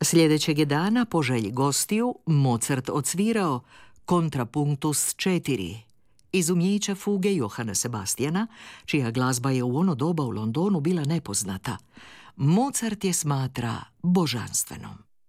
Sljedećeg je dana, po želji gostiju, Mozart odsvirao Kontrapunktus 4, izumljića fuge Johana Sebastiana, čija glazba je u ono doba u Londonu bila nepoznata. Mozart je smatra božanstvenom.